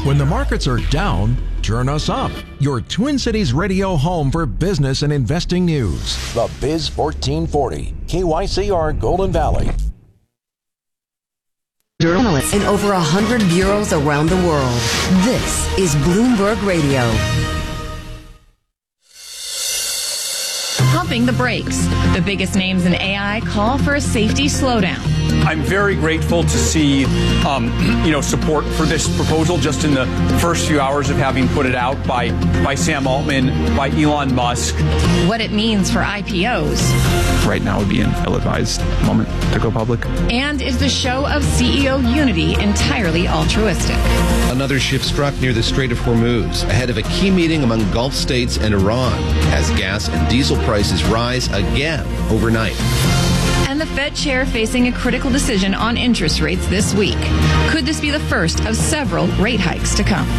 When the markets are down, turn us up. Your Twin Cities radio home for business and investing news. The Biz 1440, KYCR Golden Valley. Journalists in over 100 bureaus around the world. This is Bloomberg Radio. Pumping the brakes. The biggest names in AI call for a safety slowdown. I'm very grateful to see, support for this proposal just in the first few hours of having put it out by Sam Altman, by Elon Musk. What it means for IPOs. Right now would be an ill-advised moment to go public. And is the show of CEO unity entirely altruistic? Another ship struck near the Strait of Hormuz ahead of a key meeting among Gulf states and Iran as gas and diesel prices rise again overnight. And the Fed chair facing a critical decision on interest rates this week. Could this be the first of several rate hikes to come?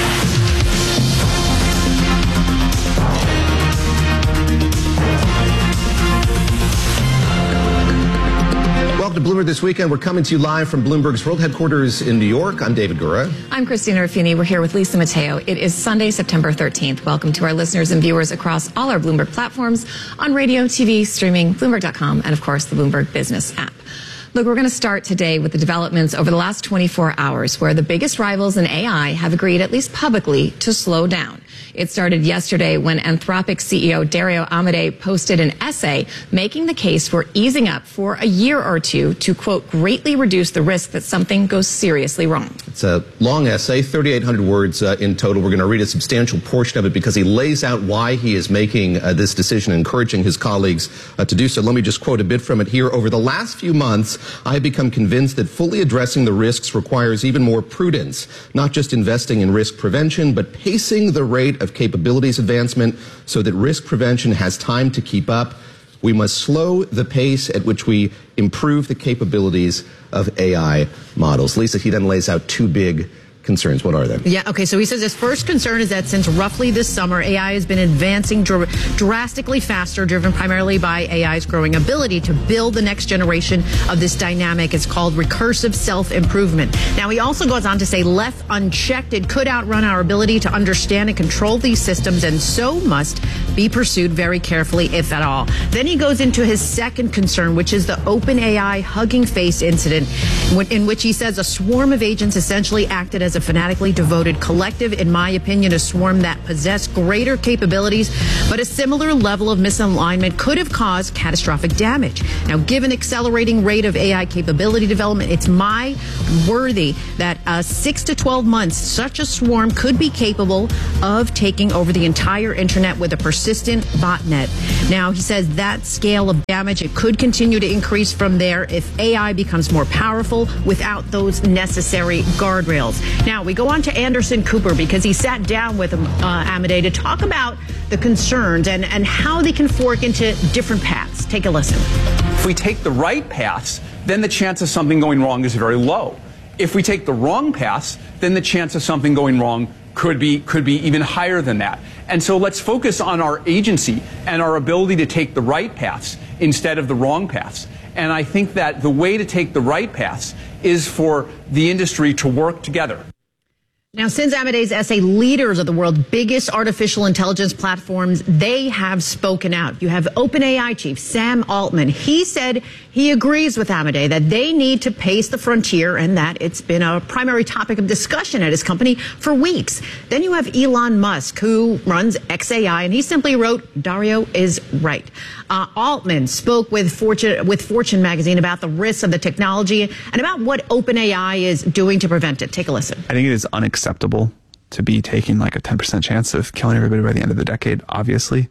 Welcome to Bloomberg This Weekend. We're coming to you live from Bloomberg's world headquarters in New York. I'm David Gura. I'm Christina Ruffini. We're here with Lisa Mateo. It is Sunday, September 13th. Welcome to our listeners and viewers across all our Bloomberg platforms on radio, TV, streaming, Bloomberg.com, and of course the Bloomberg Business app. Look, we're going to start today with the developments over the last 24 hours where the biggest rivals in AI have agreed, at least publicly, to slow down. It started yesterday when Anthropic CEO Dario Amodei posted an essay making the case for easing up for a year or two to, quote, greatly reduce the risk that something goes seriously wrong. It's a long essay, 3,800 words in total. We're going to read a substantial portion of it because he lays out why he is making this decision, encouraging his colleagues to do so. Let me just quote a bit from it here. Over the last few months, I have become convinced that fully addressing the risks requires even more prudence, not just investing in risk prevention, but pacing the rate of capabilities advancement so that risk prevention has time to keep up. We must slow the pace at which we improve the capabilities of AI models. Lisa, he then lays out two big concerns. What are they? Yeah, okay, so he says his first concern is that since roughly this summer, AI has been advancing drastically faster, driven primarily by AI's growing ability to build the next generation of this dynamic. It's called recursive self-improvement. Now, he also goes on to say, left unchecked, it could outrun our ability to understand and control these systems, and so must be pursued very carefully, if at all. Then he goes into his second concern, which is the OpenAI Hugging Face incident, in which he says a swarm of agents essentially acted as a fanatically devoted collective, in my opinion, a swarm that possessed greater capabilities, but a similar level of misalignment could have caused catastrophic damage. Now, given accelerating rate of AI capability development, it's my worthy that 6 to 12 months, such a swarm could be capable of taking over the entire internet with a persistent botnet. Now, he says that scale of damage, it could continue to increase from there if AI becomes more powerful without those necessary guardrails. Now, we go on to Anderson Cooper because he sat down with Amodei to talk about the concerns and how they can fork into different paths. Take a listen. If we take the right paths, then the chance of something going wrong is very low. If we take the wrong paths, then the chance of something going wrong could be even higher than that. And so let's focus on our agency and our ability to take the right paths instead of the wrong paths. And I think that the way to take the right paths is for the industry to work together. Now, since Amodei's essay, leaders of the world's biggest artificial intelligence platforms, they have spoken out. You have OpenAI chief Sam Altman. He said he agrees with Amodei that they need to pace the frontier and that it's been a primary topic of discussion at his company for weeks. Then you have Elon Musk, who runs XAI, and he simply wrote, Dario is right. Altman spoke with Fortune magazine about the risks of the technology and about what OpenAI is doing to prevent it. Take a listen. I think it is unacceptable to be taking like a 10% chance of killing everybody by the end of the decade, obviously.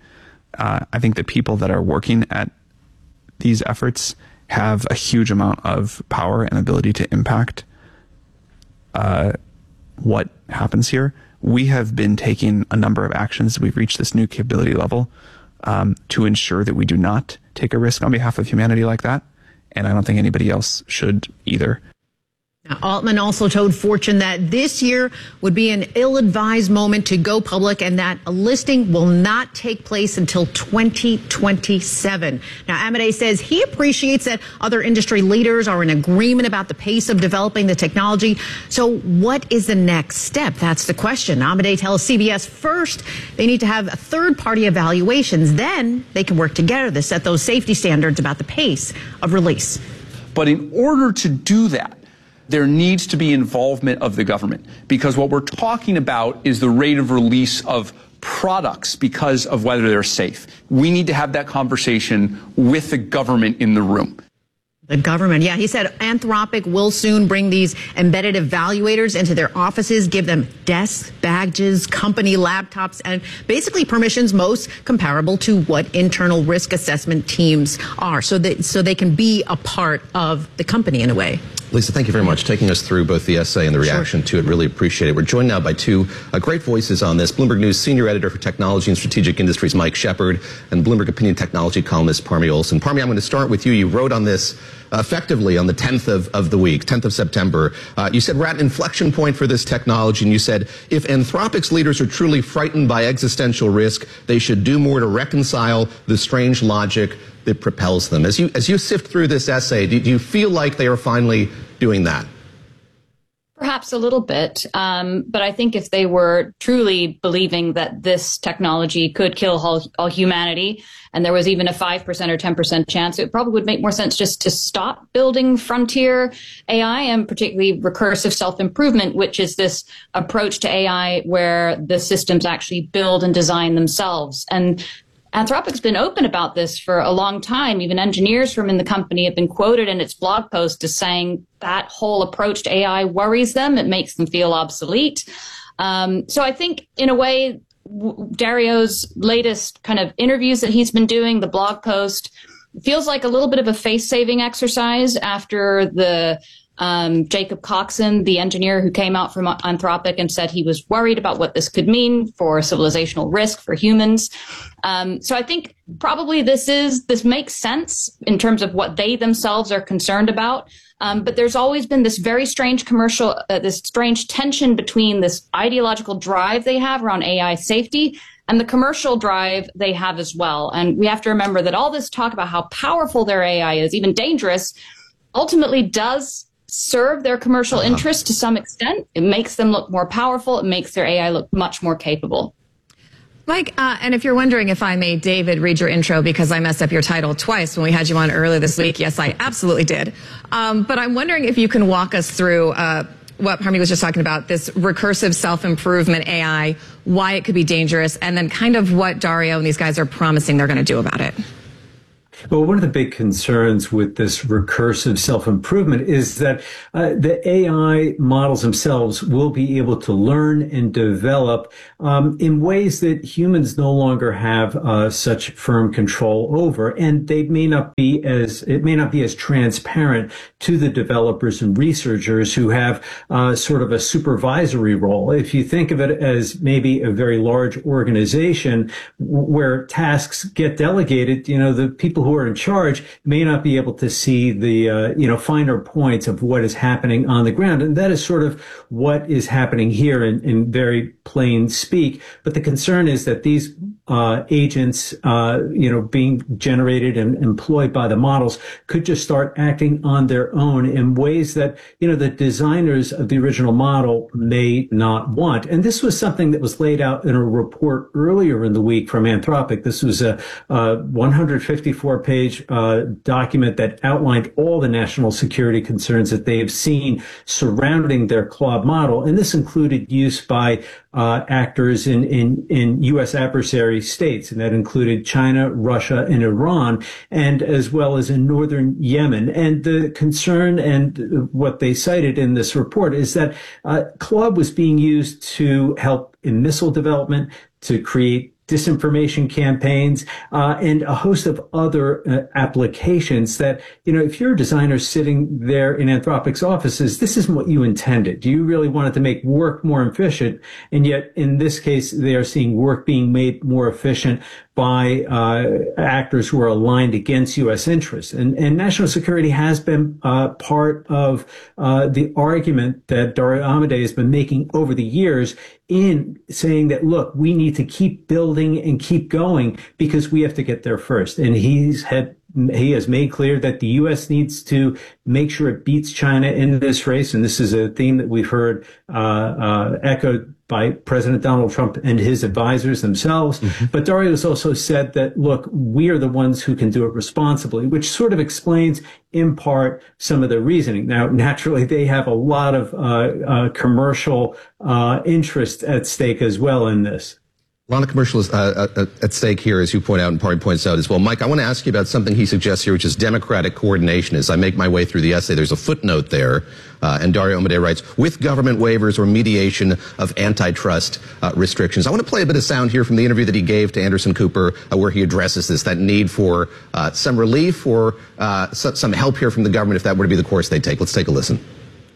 I think the people that are working at these efforts have a huge amount of power and ability to impact what happens here. We have been taking a number of actions. We've reached this new capability level to ensure that we do not take a risk on behalf of humanity like that. And I don't think anybody else should either. Now, Altman also told Fortune that this year would be an ill-advised moment to go public and that a listing will not take place until 2027. Now, Amodei says he appreciates that other industry leaders are in agreement about the pace of developing the technology. So what is the next step? That's the question. Amodei tells CBS first they need to have third-party evaluations. Then they can work together to set those safety standards about the pace of release. But in order to do that, there needs to be involvement of the government, because what we're talking about is the rate of release of products because of whether they're safe. We need to have that conversation with the government in the room. The government, yeah. He said Anthropic will soon bring these embedded evaluators into their offices, give them desks, badges, company laptops, and basically permissions most comparable to what internal risk assessment teams are, so they can be a part of the company in a way. Lisa, thank you very much for taking us through both the essay and the reaction to it. Really appreciate it. We're joined now by two great voices on this. Bloomberg News senior editor for technology and strategic industries, Mike Shepard, and Bloomberg Opinion technology columnist, Parmi Olson. Parmi, I'm going to start with you. You wrote on this effectively on the 10th of the week, 10th of September. You said we're at an inflection point for this technology, and you said if Anthropic's leaders are truly frightened by existential risk, they should do more to reconcile the strange logic that propels them. As you sift through this essay, do you feel like they are finally doing that? Perhaps a little bit, but I think if they were truly believing that this technology could kill all humanity, and there was even a 5% or 10% chance, it probably would make more sense just to stop building frontier AI, and particularly recursive self-improvement, which is this approach to AI where the systems actually build and design themselves. And Anthropic's been open about this for a long time. Even engineers from in the company have been quoted in its blog post as saying that whole approach to AI worries them. It makes them feel obsolete. So I think, in a way, Dario's latest kind of interviews that he's been doing, the blog post, feels like a little bit of a face-saving exercise after the Jacob Coxon, the engineer who came out from Anthropic and said he was worried about what this could mean for civilizational risk for humans. So I think probably this makes sense in terms of what they themselves are concerned about. But there's always been this very strange this strange tension between this ideological drive they have around AI safety and the commercial drive they have as well. And we have to remember that all this talk about how powerful their AI is, even dangerous, ultimately does serve their commercial interests to some extent. It makes them look more powerful. It makes their AI look much more capable. Mike, and if you're wondering if I made David read your intro because I messed up your title twice when we had you on earlier this week, yes, I absolutely did. But I'm wondering if you can walk us through what Parmi was just talking about, this recursive self-improvement AI, why it could be dangerous, and then kind of what Dario and these guys are promising they're going to do about it. Well, one of the big concerns with this recursive self-improvement is that the AI models themselves will be able to learn and develop in ways that humans no longer have such firm control over, and it may not be as transparent to the developers and researchers who have sort of a supervisory role. If you think of it as maybe a very large organization where tasks get delegated, the people who are in charge may not be able to see the finer points of what is happening on the ground, and that is sort of what is happening here in very plain speak. But the concern is that these agents, being generated and employed by the models could just start acting on their own in ways that, the designers of the original model may not want. And this was something that was laid out in a report earlier in the week from Anthropic. This was a 154-page document that outlined all the national security concerns that they have seen surrounding their Claude model. And this included use by actors in U.S. adversary states, and that included China, Russia, and Iran, and as well as in northern Yemen. And the concern and what they cited in this report is that Claude was being used to help in missile development, to create disinformation campaigns, and a host of other applications that, if you're a designer sitting there in Anthropic's offices, this isn't what you intended. You really wanted to make work more efficient, and yet in this case, they are seeing work being made more efficient by actors who are aligned against U.S. interests. And national security has been part of the argument that Dario Amodei has been making over the years in saying that, look, we need to keep building and keep going because we have to get there first. And he has made clear that the U.S. needs to make sure it beats China in this race. And this is a theme that we've heard echoed by President Donald Trump and his advisors themselves. Mm-hmm. But Dario has also said that, look, we are the ones who can do it responsibly, which sort of explains in part some of the reasoning. Now, naturally, they have a lot of commercial interest at stake as well in this. A lot of commercials at stake here, as you point out, and Party points out as well. Mike, I want to ask you about something he suggests here, which is democratic coordination. As I make my way through the essay, there's a footnote there, and Dario Amodei writes, with government waivers or mediation of antitrust restrictions. I want to play a bit of sound here from the interview that he gave to Anderson Cooper, where he addresses this, that need for some relief or some help here from the government if that were to be the course they take. Let's take a listen.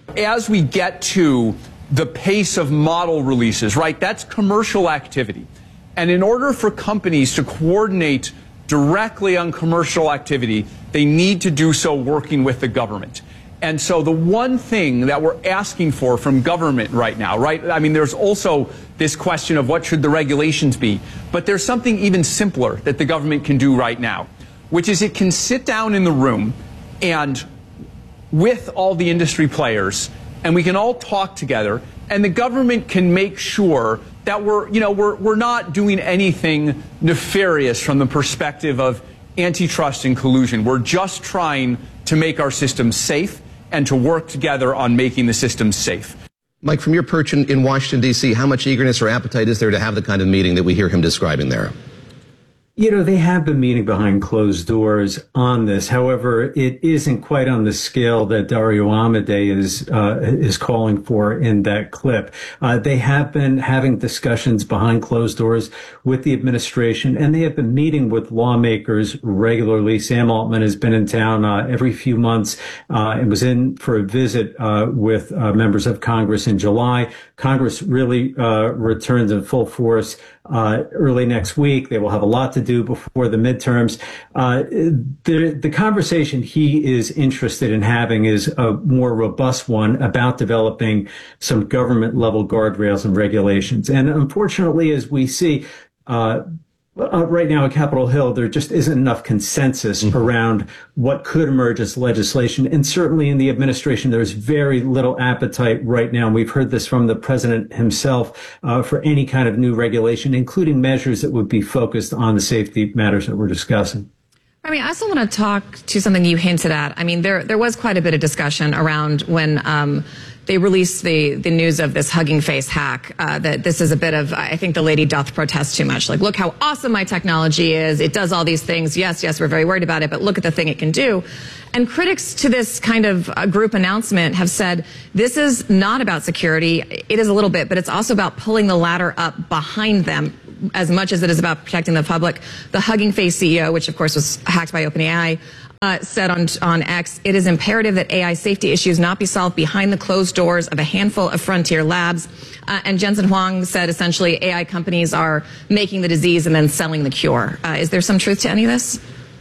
As we get to the pace of model releases, right, that's commercial activity. And in order for companies to coordinate directly on commercial activity, they need to do so working with the government. And so the one thing that we're asking for from government right now, right, I mean, there's also this question of what should the regulations be, but there's something even simpler that the government can do right now, which is it can sit down in the room and with all the industry players, and we can all talk together, and the government can make sure that we're not doing anything nefarious from the perspective of antitrust and collusion. We're just trying to make our system safe and to work together on making the system safe. Mike, from your perch in Washington, D.C., how much eagerness or appetite is there to have the kind of meeting that we hear him describing there? You know, they have been meeting behind closed doors on this. However, it isn't quite on the scale that Dario Amodei is calling for in that clip. They have been having discussions behind closed doors with the administration, and they have been meeting with lawmakers regularly. Sam Altman has been in town every few months and was in for a visit with members of Congress in July. Congress really returns in full force early next week. They will have a lot to do before the midterms. The conversation he is interested in having is a more robust one about developing some government level guardrails and regulations. And unfortunately, as we see, right now at Capitol Hill, there just isn't enough consensus around what could emerge as legislation. And certainly in the administration, there's very little appetite right now. And we've heard this from the president himself for any kind of new regulation, including measures that would be focused on the safety matters that we're discussing. I mean, I also want to talk to something you hinted at. I mean, there was quite a bit of discussion around when they released the news of this Hugging Face hack, that this is a bit of, I think the lady doth protest too much. Like, look how awesome my technology is. It does all these things. Yes, we're very worried about it, but look at the thing it can do. And critics to this kind of group announcement have said, this is not about security. It is a little bit, but it's also about pulling the ladder up behind them as much as it is about protecting the public. The Hugging Face CEO, which of course was hacked by OpenAI, said on X, it is imperative that AI safety issues not be solved behind the closed doors of a handful of frontier labs. And Jensen Huang said essentially AI companies are making the disease and then selling the cure. Is there some truth to any of this?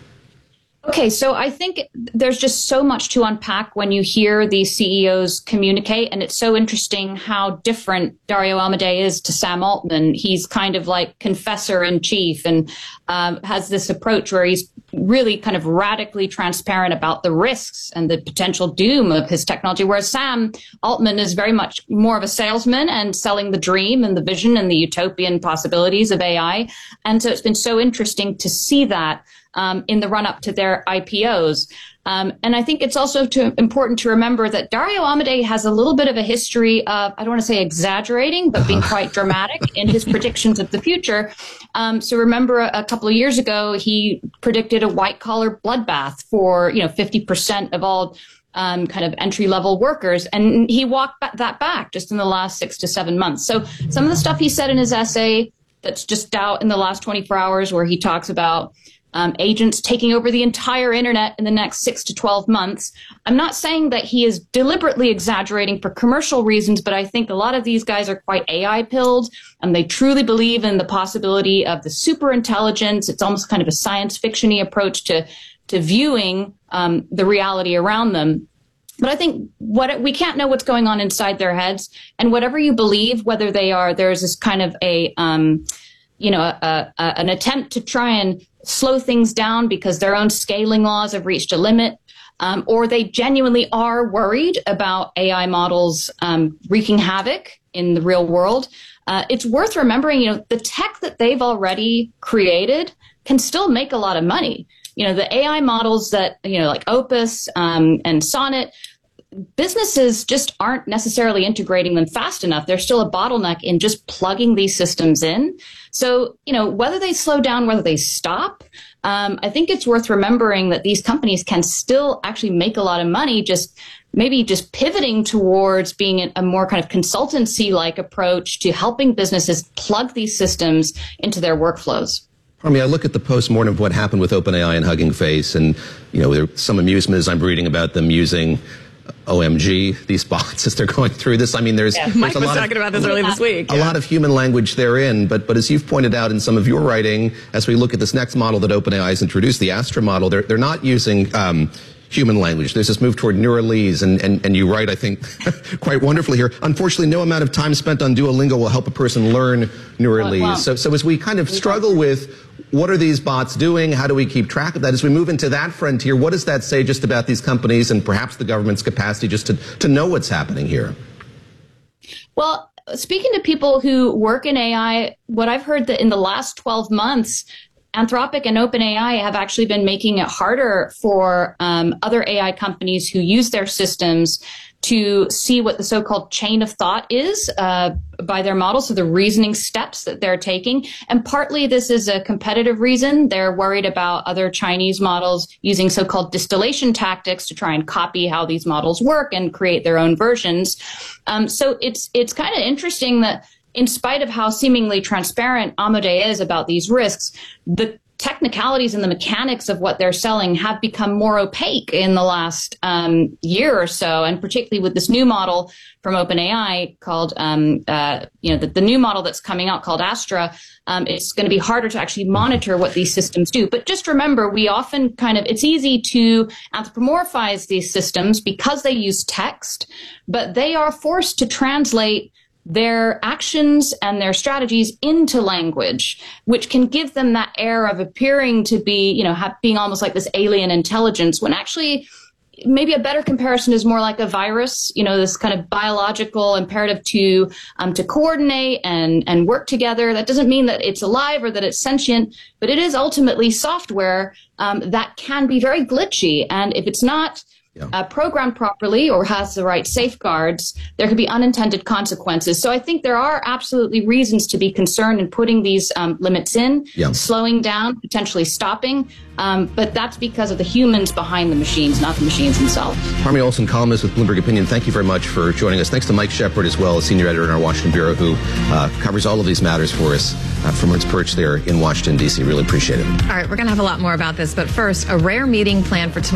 Okay, so I think there's just so much to unpack when you hear these CEOs communicate, and it's so interesting how different Dario Amodei is to Sam Altman. He's kind of like confessor in chief and has this approach where he's really kind of radically transparent about the risks and the potential doom of his technology, whereas Sam Altman is very much more of a salesman and selling the dream and the vision and the utopian possibilities of AI. And so it's been so interesting to see that in the run-up to their IPOs. And I think it's also important to remember that Dario Amodei has a little bit of a history of, I don't want to say exaggerating, but being quite dramatic in his predictions of the future. So remember a couple of years ago, he predicted a white-collar bloodbath for 50% of all kind of entry-level workers. And he walked that back just in the last 6 to 7 months. So some of the stuff he said in his essay that's just out in the last 24 hours where he talks about agents taking over the entire internet in the next 6 to 12 months. I'm not saying that he is deliberately exaggerating for commercial reasons, but I think a lot of these guys are quite AI pilled, and they truly believe in the possibility of the super intelligence. It's almost kind of a science fiction-y approach to viewing the reality around them. But I think we can't know what's going on inside their heads, and whatever you believe, whether there's this kind of an attempt to try and slow things down because their own scaling laws have reached a limit, or they genuinely are worried about AI models wreaking havoc in the real world. It's worth remembering, the tech that they've already created can still make a lot of money. The AI models that, like Opus and Sonnet, businesses just aren't necessarily integrating them fast enough. There's still a bottleneck in just plugging these systems in. So, whether they slow down, whether they stop, I think it's worth remembering that these companies can still actually make a lot of money, just pivoting towards being a more kind of consultancy-like approach to helping businesses plug these systems into their workflows. I look at the post-mortem of what happened with OpenAI and Hugging Face, and, there's some amusement as I'm reading about them using OMG, these bots, as they're going through this. There's Mike a was lot talking about this earlier this week. A lot of human language therein, but as you've pointed out in some of your writing, as we look at this next model that OpenAI has introduced, the Astra model, they're not using human language. There's this move toward Neuralese, and you write, I think, quite wonderfully here. Unfortunately, no amount of time spent on Duolingo will help a person learn Neuralese. Wow. So as we kind of struggle with what are these bots doing, how do we keep track of that, as we move into that frontier, what does that say just about these companies and perhaps the government's capacity just to know what's happening here? Well, speaking to people who work in AI, what I've heard that in the last 12 months, Anthropic and OpenAI have actually been making it harder for other AI companies who use their systems to see what the so-called chain of thought is by their models, so the reasoning steps that they're taking. And partly this is a competitive reason. They're worried about other Chinese models using so-called distillation tactics to try and copy how these models work and create their own versions. So it's kind of interesting that in spite of how seemingly transparent Amodei is about these risks, the technicalities and the mechanics of what they're selling have become more opaque in the last year or so, and particularly with this new model from OpenAI called, the new model that's coming out called Astra, it's going to be harder to actually monitor what these systems do. But just remember, we often it's easy to anthropomorphize these systems because they use text, but they are forced to translate their actions and their strategies into language, which can give them that air of appearing to be, being almost like this alien intelligence, when actually maybe a better comparison is more like a virus, this kind of biological imperative to coordinate and work together. That doesn't mean that it's alive or that it's sentient, but it is ultimately software that can be very glitchy. And if it's not programmed properly or has the right safeguards, there could be unintended consequences. So I think there are absolutely reasons to be concerned in putting these limits in, slowing down, potentially stopping. But that's because of the humans behind the machines, not the machines themselves. Parmeet Olson, columnist with Bloomberg Opinion, thank you very much for joining us. Thanks to Mike Shepard as well, a senior editor in our Washington bureau, who covers all of these matters for us from its perch there in Washington, D.C. Really appreciate it. All right, we're going to have a lot more about this, but first, a rare meeting planned for tomorrow.